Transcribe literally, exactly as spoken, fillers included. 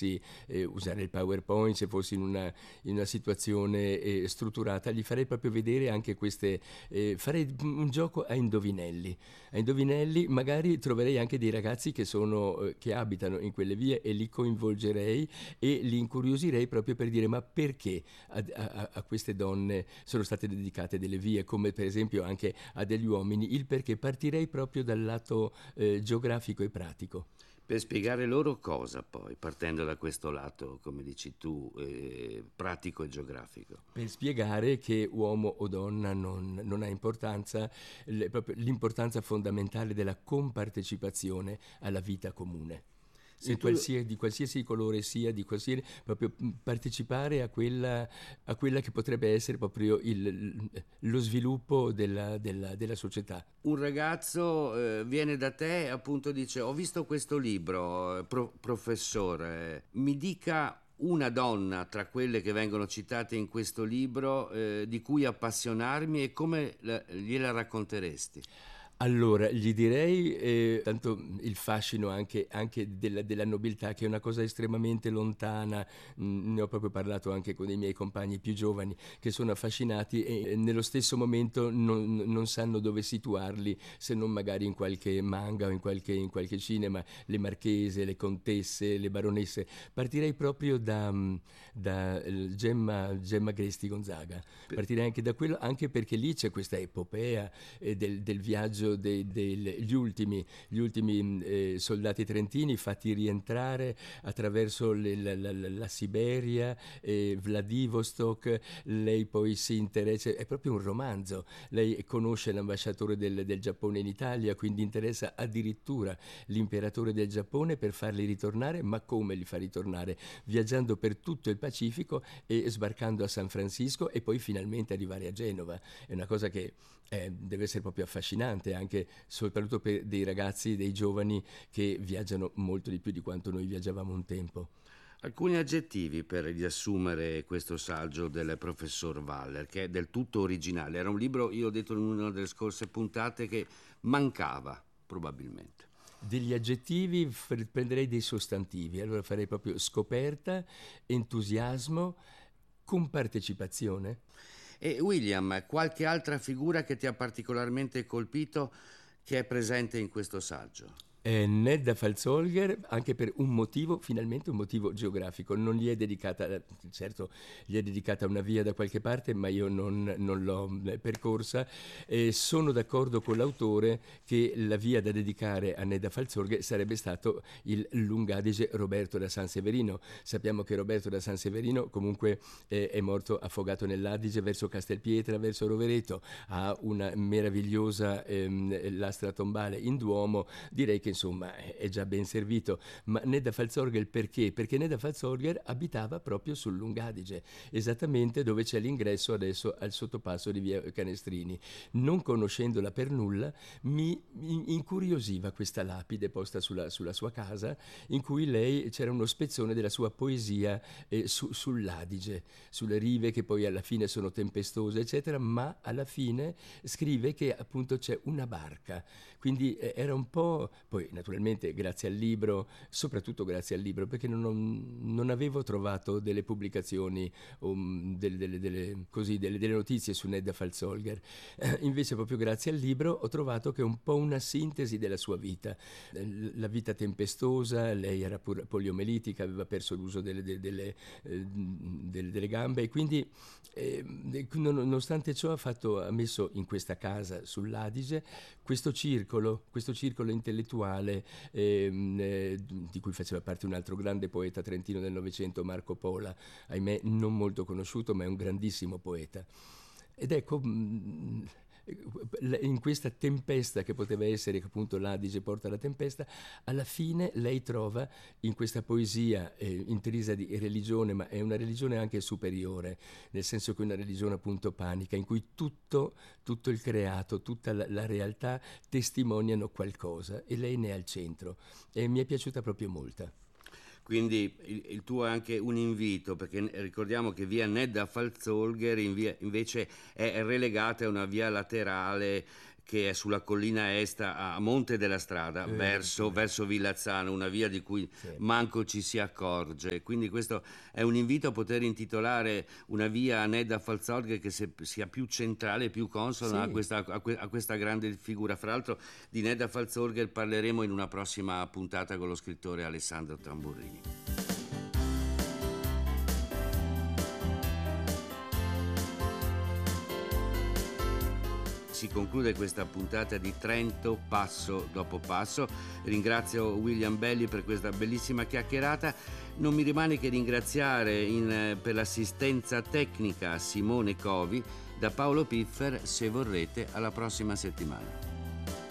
potessi eh, usare il PowerPoint, se fossi in una, in una situazione eh, strutturata, gli farei proprio vedere anche queste, eh, farei un gioco a indovinelli, a indovinelli, magari troverei anche dei ragazzi che sono, eh, che abitano in quelle vie e li coinvolgerei e li incuriosirei proprio per dire ma perché a, a, a queste donne sono state dedicate delle vie, come per esempio anche a degli uomini, il perché. Partirei proprio dal lato eh, geografico e pratico. Per spiegare loro cosa poi, partendo da questo lato, come dici tu, eh, pratico e geografico? Per spiegare che uomo o donna non, non ha importanza, l- proprio l'importanza fondamentale della compartecipazione alla vita comune. Se In tu qualsiasi, di qualsiasi colore sia, di qualsiasi, proprio mh, partecipare a quella, a quella che potrebbe essere proprio il- lo sviluppo della, della- della società. Un ragazzo eh, viene da te e appunto dice: ho visto questo libro, eh, pro- professore, mi dica una donna tra quelle che vengono citate in questo libro eh, di cui appassionarmi e come la- gliela racconteresti? Allora, gli direi eh, tanto il fascino anche, anche della, della nobiltà, che è una cosa estremamente lontana, mh, ne ho proprio parlato anche con i miei compagni più giovani che sono affascinati e nello stesso momento non, non sanno dove situarli, se non magari in qualche manga o in qualche, in qualche cinema, le marchese, le contesse, le baronesse. Partirei proprio da, mh, da eh, Gemma, Gemma Gresti Gonzaga, partirei anche da quello, anche perché lì c'è questa epopea eh, del, del viaggio dei, degli ultimi, gli ultimi eh, soldati trentini fatti rientrare attraverso le, la, la, la Siberia, eh, Vladivostok. Lei poi si interessa, è proprio un romanzo, lei conosce l'ambasciatore del, del Giappone in Italia, quindi interessa addirittura l'imperatore del Giappone per farli ritornare. Ma come li fa ritornare? Viaggiando per tutto il Pacifico e sbarcando a San Francisco e poi finalmente arrivare a Genova. È una cosa che eh, deve essere proprio affascinante, anche soprattutto per dei ragazzi, dei giovani che viaggiano molto di più di quanto noi viaggiavamo un tempo. Alcuni aggettivi per riassumere questo saggio del professor Waller, che è del tutto originale. Era un libro, io ho detto in una delle scorse puntate, che mancava probabilmente. Degli aggettivi f- prenderei dei sostantivi, allora farei proprio scoperta, entusiasmo, compartecipazione. E William, qualche altra figura che ti ha particolarmente colpito che è presente in questo saggio? Eh, Nedda Falzolger, anche per un motivo, finalmente un motivo geografico, non gli è dedicata, certo gli è dedicata una via da qualche parte, ma io non, non l'ho eh, percorsa. E sono d'accordo con l'autore che la via da dedicare a Nedda Falzolger sarebbe stato il Lungadige Roberto da San Severino. Sappiamo che Roberto da San Severino comunque eh, è morto affogato nell'Adige verso Castelpietra, verso Rovereto, ha una meravigliosa ehm, lastra tombale in Duomo. Direi che insomma è già ben servito. Ma Nedda Falzorger perché? Perché Nedda Falzorger abitava proprio sul Lungadige, esattamente dove c'è l'ingresso adesso al sottopasso di via Canestrini. Non conoscendola per nulla, mi incuriosiva questa lapide posta sulla, sulla sua casa, in cui lei c'era uno spezzone della sua poesia eh, su, sull'Adige, sulle rive che poi alla fine sono tempestose, eccetera, ma alla fine scrive che appunto c'è una barca, quindi eh, era un po'. Poi naturalmente grazie al libro, soprattutto grazie al libro, perché non, ho, non avevo trovato delle pubblicazioni um, delle, delle, delle, così, delle, delle notizie su Nedda Falzolger. Eh, invece proprio grazie al libro ho trovato che è un po' una sintesi della sua vita, eh, la vita tempestosa. Lei era pur poliomelitica, aveva perso l'uso delle, delle, delle, eh, delle, delle gambe e quindi eh, nonostante ciò ha, fatto, ha messo in questa casa sull'Adige questo circolo, questo circolo intellettuale ehm, eh, di cui faceva parte un altro grande poeta trentino del Novecento, Marco Pola, ahimè non molto conosciuto, ma è un grandissimo poeta. Ed ecco, mh, in questa tempesta che poteva essere, che appunto l'Adige porta alla tempesta, alla fine lei trova in questa poesia eh, intrisa di religione, ma è una religione anche superiore, nel senso che è una religione appunto panica, in cui tutto, tutto il creato, tutta la, la realtà testimoniano qualcosa e lei ne è al centro e mi è piaciuta proprio molto. Quindi il, il tuo è anche un invito, perché ricordiamo che via Nedda Falzolger in via, invece è relegata a una via laterale che è sulla collina est a Monte della Strada, eh, verso, sì. verso Villazzano, una via di cui Sì. manco ci si accorge. Quindi questo è un invito a poter intitolare una via a Nedda Falzorgher che se, sia più centrale, più consona Sì. a, questa, a, que, a questa grande figura. Fra l'altro di Nedda Falzorgher parleremo in una prossima puntata con lo scrittore Alessandro Tamburrini. Si conclude questa puntata di Trento passo dopo passo. Ringrazio William Belli per questa bellissima chiacchierata. Non mi rimane che ringraziare in, per l'assistenza tecnica Simone Covi. Da Paolo Piffer, se vorrete, alla prossima settimana.